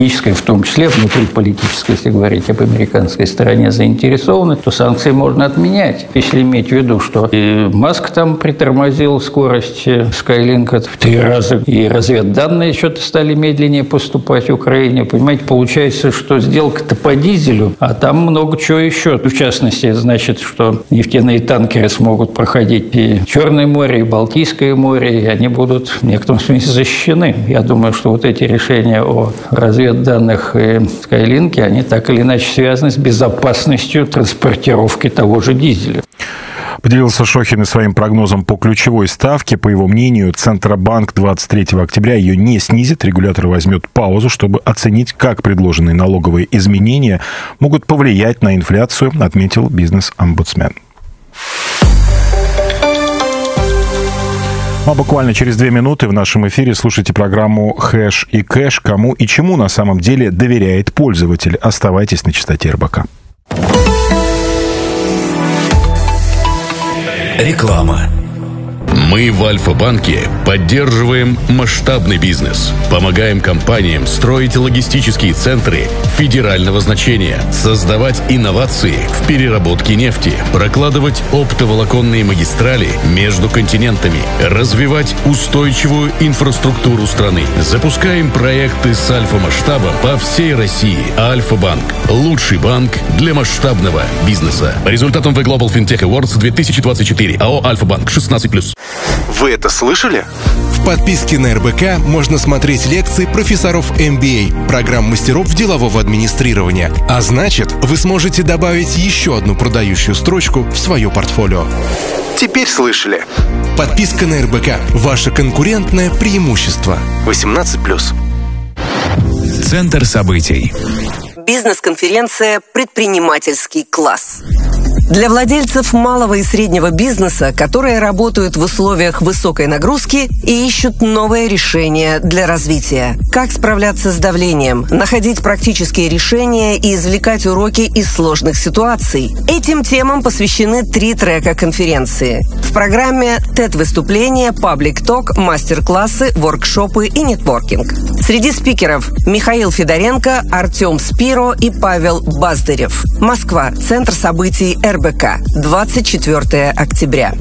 в том числе внутриполитической, если говорить об американской стороне, заинтересованы, то санкции можно отменять. Если иметь в виду, что и Маск там притормозил скорость Skylink в 3 раза, и разведданные что-то стали медленнее поступать в Украине. Понимаете, получается, что сделка-то по дизелю, а там много чего еще. В частности, это значит, что нефтяные танкеры смогут проходить и Черное море, и Балтийское море, и они будут в некотором смысле защищены. Я думаю, что вот эти решения о разведданных и Skylink, они так или иначе связаны с безопасностью транспортировки того же дизеля. Поделился Шохин и своим прогнозом по ключевой ставке. По его мнению, Центробанк 23 октября ее не снизит. Регулятор возьмет паузу, чтобы оценить, как предложенные налоговые изменения могут повлиять на инфляцию, отметил бизнес-омбудсмен. А буквально через 2 минуты в нашем эфире слушайте программу «Хэш и кэш». Кому и чему на самом деле доверяет пользователь. Оставайтесь на частоте РБК. Реклама. Мы в Альфа-банке поддерживаем масштабный бизнес, помогаем компаниям строить логистические центры федерального значения, создавать инновации в переработке нефти, прокладывать оптоволоконные магистрали между континентами, развивать устойчивую инфраструктуру страны. Запускаем проекты с альфа-масштабом по всей России. Альфа-банк – лучший банк для масштабного бизнеса. По результатам The Global FinTech Awards 2024 АО «Альфа-банк» 16+. Вы это слышали? В подписке на РБК можно смотреть лекции профессоров MBA, программ мастеров делового администрирования. А значит, вы сможете добавить еще одну продающую строчку в свое портфолио. Теперь слышали. Подписка на РБК – ваше конкурентное преимущество. 18+. Центр событий. Бизнес-конференция «Предпринимательский класс». Для владельцев малого и среднего бизнеса, которые работают в условиях высокой нагрузки и ищут новые решения для развития. Как справляться с давлением, находить практические решения и извлекать уроки из сложных ситуаций. Этим темам посвящены 3 трека конференции. В программе TED-выступления, паблик-ток, мастер-классы, воркшопы и нетворкинг. Среди спикеров Михаил Федоренко, Артем Спиро и Павел Баздарев. Москва. Центр событий РБК. 24 октября.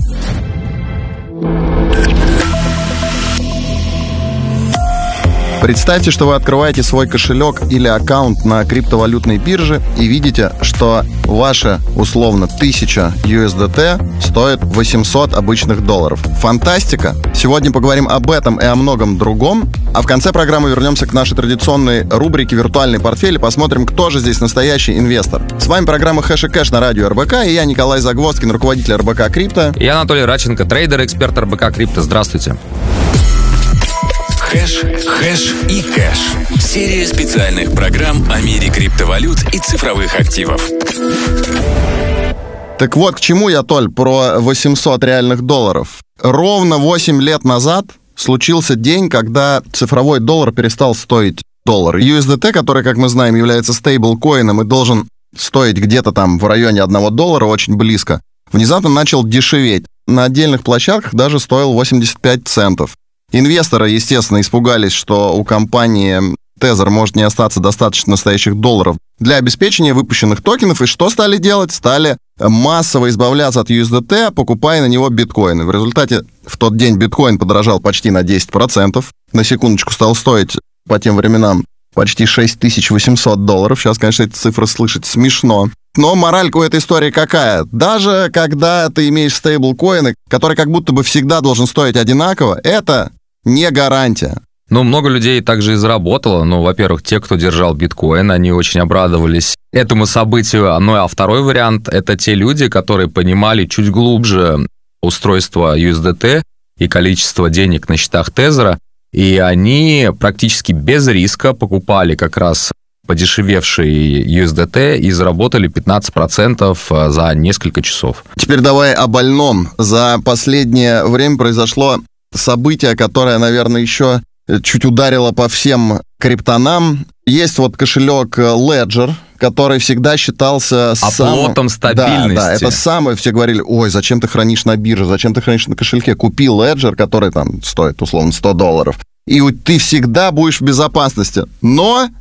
Представьте, что вы открываете свой кошелек или аккаунт на криптовалютной бирже и видите, что ваша, условно, 1000 USDT стоит 800 обычных долларов. Фантастика! Сегодня поговорим об этом и о многом другом. А в конце программы вернемся к нашей традиционной рубрике «Виртуальный портфель» и посмотрим, кто же здесь настоящий инвестор. С вами программа «Хэш и кэш» на радио РБК, и я, Николай Загвоздкин, руководитель РБК Крипто. Я Анатолий Радченко, трейдер, эксперт РБК Крипто. Здравствуйте. Хэш и кэш. Серия специальных программ о мире криптовалют и цифровых активов. Так вот, к чему я, Толь, про 800 реальных долларов. Ровно 8 лет назад случился день, когда цифровой доллар перестал стоить доллар. USDT, который, как мы знаем, является стейблкоином и должен стоить где-то там в районе $1, очень близко, внезапно начал дешеветь. На отдельных площадках даже стоил 85 центов. Инвесторы, естественно, испугались, что у компании Tether может не остаться достаточно настоящих долларов для обеспечения выпущенных токенов. И что стали делать? Стали массово избавляться от USDT, покупая на него биткоины. В результате в тот день биткоин подорожал почти на 10%. На секундочку стал стоить по тем временам почти $6800. Сейчас, конечно, эти цифры слышать смешно. Но моралька у этой истории какая? Даже когда ты имеешь стейблкоины, который как будто бы всегда должен стоить одинаково, это не гарантия. Ну, много людей также и заработало. Ну, во-первых, те, кто держал биткоин, они очень обрадовались этому событию. Ну, а второй вариант – это те люди, которые понимали чуть глубже устройство USDT и количество денег на счетах Tether, и они практически без риска покупали как раз подешевевший USDT и заработали 15% за несколько часов. Теперь давай о больном. За последнее время произошло событие, которое, наверное, еще чуть ударило по всем криптонам. Есть вот кошелек Ledger, который всегда считался оплотом стабильности. Да, это самое, все говорили, ой, зачем ты хранишь на бирже, зачем ты хранишь на кошельке? Купи Ledger, который там стоит, условно, $100. И ты всегда будешь в безопасности. Но